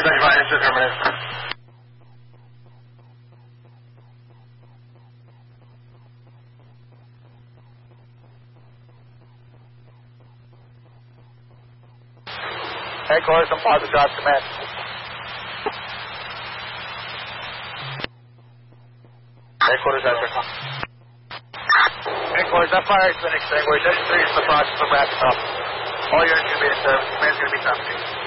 It's determined. Headquarters, some positive drop command. Headquarters, answer. Headquarters, that fire has been extinguished. S3 is in the process of wrapping up. All units should be in service. Command's going to be coming.